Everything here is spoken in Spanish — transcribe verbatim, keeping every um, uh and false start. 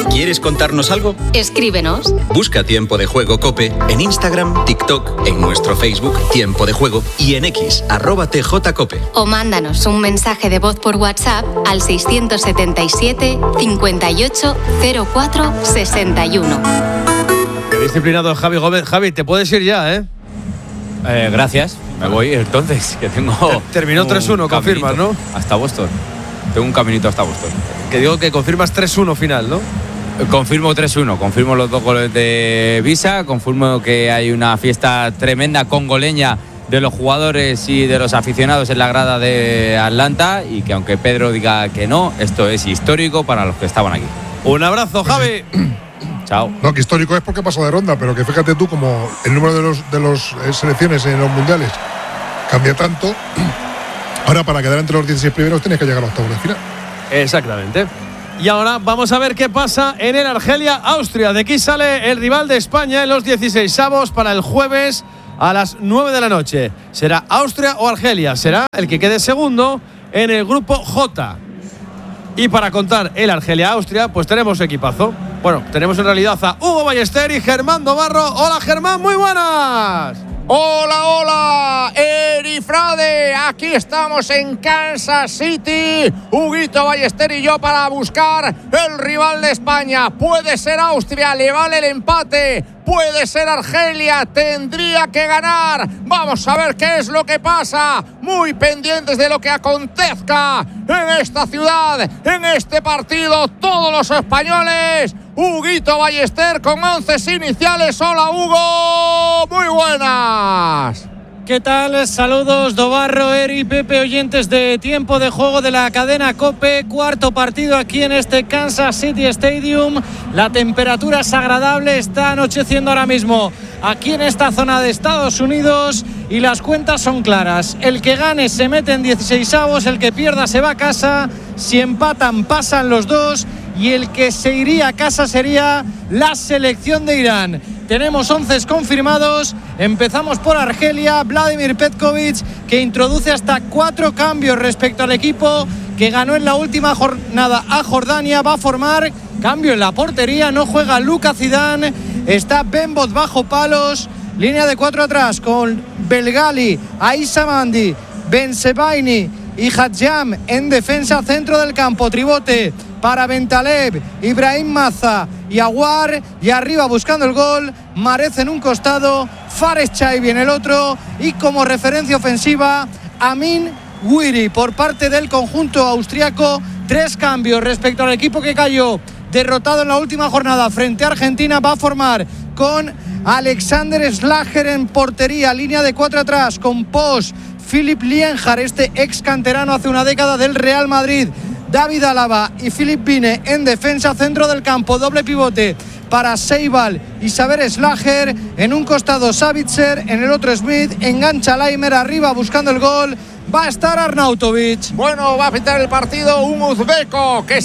¿Quieres contarnos algo? Escríbenos. Busca Tiempo de Juego COPE en Instagram, TikTok, en nuestro Facebook Tiempo de Juego y en X, arroba tjcope. O mándanos un mensaje de voz por WhatsApp al seiscientos setenta y siete, cincuenta y ocho, cero cuatro, sesenta y uno. Qué disciplinado Javi Gómez. Javi, te puedes ir ya, ¿eh? Eh, gracias. Me voy entonces, que tengo... Terminó tres uno, confirmas, ¿no? Hasta Boston. Tengo un caminito hasta Boston. Que digo que confirmas tres uno final, ¿no? Confirmo tres uno, confirmo los dos goles de Visa, confirmo que hay una fiesta tremenda congoleña de los jugadores y de los aficionados en la grada de Atlanta y que aunque Pedro diga que no, esto es histórico para los que estaban aquí. Un abrazo, Javi. Chao. No, que histórico es porque pasó de ronda, pero que fíjate tú como el número de los de los eh, selecciones en los mundiales cambia tanto. Ahora para quedar entre los dieciséis primeros tienes que llegar a octavos de final. Exactamente. Y ahora vamos a ver qué pasa en el Argelia-Austria. De aquí sale el rival de España en los dieciseisavos para el jueves a las nueve de la noche. ¿Será Austria o Argelia? Será el que quede segundo en el grupo J. Y para contar el Argelia-Austria, pues tenemos equipazo. Bueno, tenemos en realidad a Hugo Ballester y Germán Dobarro. Hola, Germán, muy buenas. Hola, hola, Eri Frade, aquí estamos en Kansas City, Huguito Ballester y yo para buscar el rival de España. Puede ser Austria, le vale el empate, puede ser Argelia, tendría que ganar. Vamos a ver qué es lo que pasa, muy pendientes de lo que acontezca en esta ciudad, en este partido, todos los españoles. Huguito Ballester con once iniciales. Hola, Hugo, muy buenas. ¿Qué tal? Saludos, Dobarro, Eri, Pepe, oyentes de Tiempo de Juego de la cadena COPE. Cuarto partido aquí en este Kansas City Stadium. La temperatura es agradable, está anocheciendo ahora mismo aquí en esta zona de Estados Unidos y las cuentas son claras. El que gane se mete en dieciseisavos, el que pierda se va a casa. Si empatan pasan los dos y el que se iría a casa sería la selección de Irán. Tenemos once confirmados. Empezamos por Argelia. Vladimir Petkovic, que introduce hasta cuatro cambios respecto al equipo que ganó en la última jornada a Jordania. Va a formar cambio en la portería. No juega Luka Zidane. Está Ben Bot bajo palos. Línea de cuatro atrás con Belgali, Aissa Mandi, Ben Sebaini y Hadjam en defensa. Centro del campo, tribote para Bentaleb, Ibrahim Maza y Aguar, y arriba buscando el gol Marez en un costado, Fares Chaibi en el otro, y como referencia ofensiva Amin Wiri por parte del conjunto austriaco. Tres cambios respecto al equipo que cayó derrotado en la última jornada frente a Argentina. Va a formar con Alexander Schlager en portería, línea de cuatro atrás con Posch, Philipp Lienhard, este ex canterano hace una década del Real Madrid, David Alaba y Philipp Bine en defensa. Centro del campo, doble pivote para Seibal y Saber Schlager, en un costado Savitzer, en el otro Smith, engancha Laimer arriba buscando el gol. Va a estar Arnautovic. Bueno, va a pitar el partido un uzbeco que